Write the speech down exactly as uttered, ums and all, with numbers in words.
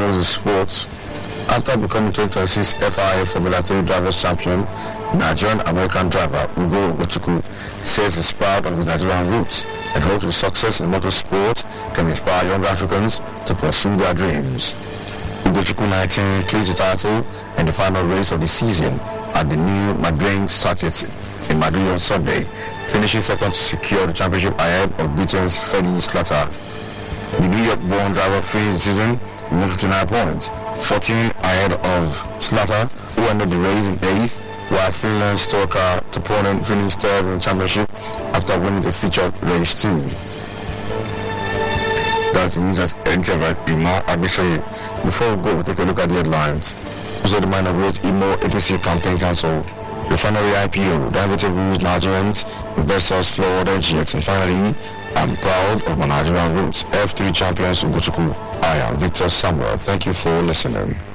news is sports. After becoming twenty twenty-six F I A Formula three Drivers' Champion, Nigerian-American driver Ugo Ugochukwu says he's proud of the Nigerian roots and hopes his success in motorsport can inspire younger Africans to pursue their dreams. Ugochukwu nineteen clinched the title in the final race of the season at the new Madrid circuit in Madrid on Sunday, finishing second to secure the championship ahead of Britain's Felix Slater. The New York-born driver finished the season with fifty-nine points, fourteen ahead of Slater, who ended the race in eighth, while Finland's Turkka Topponen finished third in the championship after winning the featured race too. That means that Edgever Ima Abishayi. Before we go, we'll take a look at the headlines. Also, the minor wrote Imo A P C campaign cancel. Refinery I P O, Dangote rules Nigerians, investors flawed G X, and finally, I'm proud of my Nigerian roots. F three champions Ugochukwu. I am Victor Samuel. Thank you for listening.